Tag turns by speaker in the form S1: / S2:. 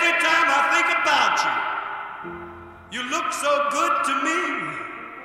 S1: every time I think about you, you look so good to me.